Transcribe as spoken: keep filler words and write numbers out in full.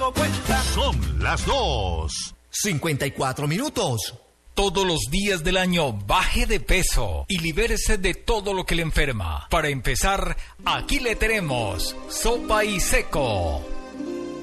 dado cuenta. Son las dos. cincuenta y cuatro minutos. Todos los días del año baje de peso y libérese de todo lo que le enferma. Para empezar, aquí le tenemos Sopa y Seco.